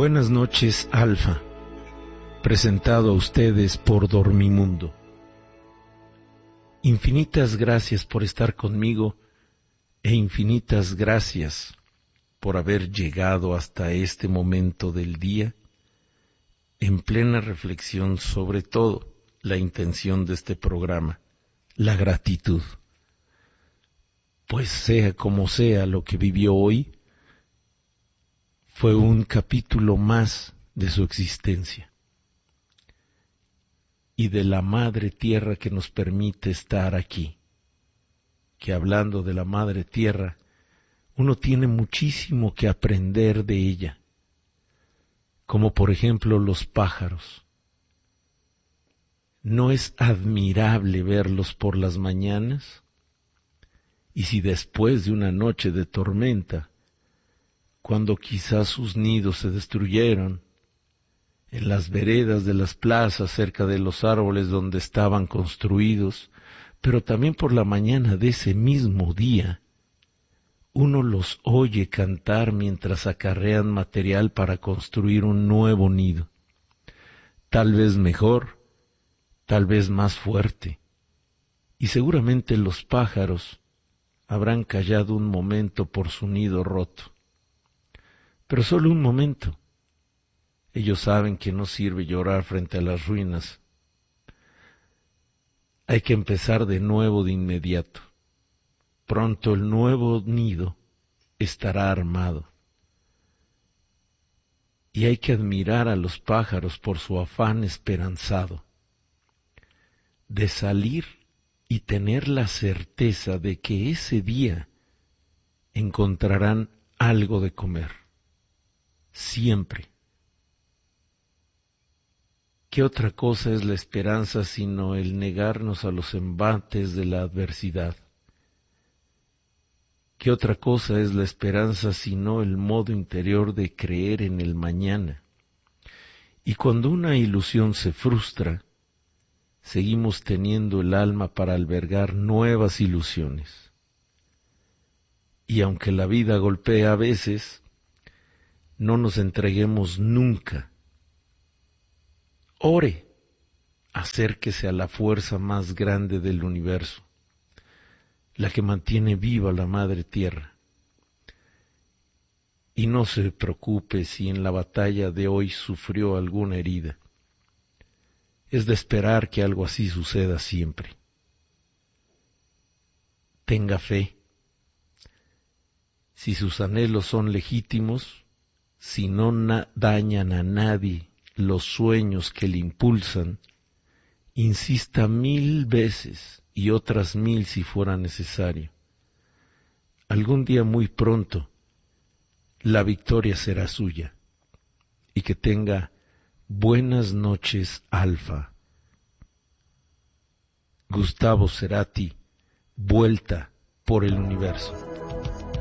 Buenas noches, Alfa, presentado a ustedes por Dormimundo. Infinitas gracias por estar conmigo e infinitas gracias por haber llegado hasta este momento del día en plena reflexión sobre todo la intención de este programa, la gratitud. Pues sea como sea lo que vivió hoy, fue un capítulo más de su existencia y de la Madre Tierra que nos permite estar aquí. Que hablando de la Madre Tierra, uno tiene muchísimo que aprender de ella, como por ejemplo los pájaros. ¿No es admirable verlos por las mañanas? Y si después de una noche de tormenta, cuando quizás sus nidos se destruyeron, en las veredas de las plazas cerca de los árboles donde estaban construidos, pero también por la mañana de ese mismo día, uno los oye cantar mientras acarrean material para construir un nuevo nido, tal vez mejor, tal vez más fuerte, y seguramente los pájaros habrán callado un momento por su nido roto. Pero solo un momento. Ellos saben que no sirve llorar frente a las ruinas. Hay que empezar de nuevo de inmediato. Pronto el nuevo nido estará armado. Y hay que admirar a los pájaros por su afán esperanzado de salir y tener la certeza de que ese día encontrarán algo de comer. Siempre. ¿Qué otra cosa es la esperanza sino el negarnos a los embates de la adversidad? ¿Qué otra cosa es la esperanza sino el modo interior de creer en el mañana? Y cuando una ilusión se frustra, seguimos teniendo el alma para albergar nuevas ilusiones. Y aunque la vida golpea a veces, no nos entreguemos nunca. Ore, acérquese a la fuerza más grande del universo, la que mantiene viva la Madre Tierra. Y no se preocupe si en la batalla de hoy sufrió alguna herida. Es de esperar que algo así suceda siempre. Tenga fe. Si sus anhelos son legítimos, si no dañan a nadie los sueños que le impulsan, insista 1000 veces y otras 1000 si fuera necesario. Algún día muy pronto la victoria será suya. Y que tenga buenas noches, Alfa. Gustavo Cerati, Vuelta por el Universo.